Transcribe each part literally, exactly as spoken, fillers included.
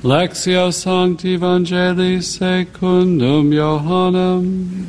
Lectio Sancti Evangelii secundum Johannem.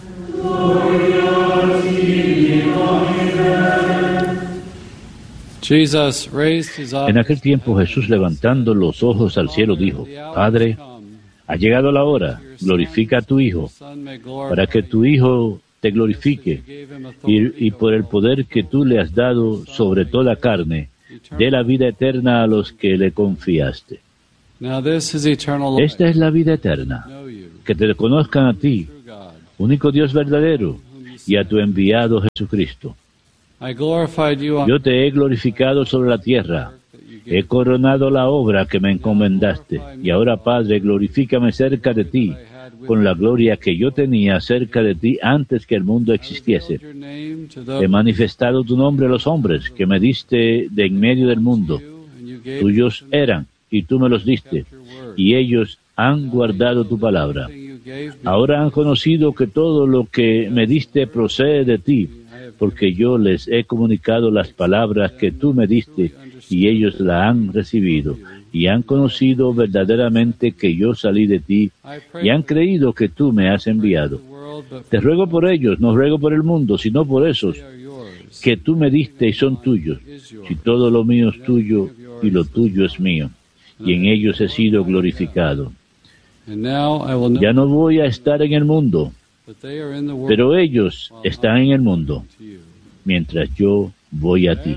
Jesus raised his eyes. En aquel tiempo Jesús, levantando los ojos al cielo, dijo: Padre, ha llegado la hora, glorifica a tu Hijo, para que tu Hijo te glorifique, y, y por el poder que tú le has dado sobre toda carne, dé la vida eterna a los que le confiaste. Esta es la vida eterna, que te conozcan a ti, único Dios verdadero, y a tu enviado Jesucristo. Yo te he glorificado sobre la tierra, he coronado la obra que me encomendaste, y ahora, Padre, glorifícame cerca de ti, con la gloria que yo tenía cerca de ti antes que el mundo existiese. He manifestado tu nombre a los hombres, que me diste de en medio del mundo. Tuyos eran, y tú me los diste, y ellos han guardado tu palabra. Ahora han conocido que todo lo que me diste procede de ti, porque yo les he comunicado las palabras que tú me diste, y ellos la han recibido, y han conocido verdaderamente que yo salí de ti, y han creído que tú me has enviado. Te ruego por ellos, no ruego por el mundo, sino por esos que tú me diste y son tuyos, si todo lo mío es tuyo, y lo tuyo es mío, y en ellos he sido glorificado. Ya no voy a estar en el mundo, pero ellos están en el mundo, mientras yo voy a ti.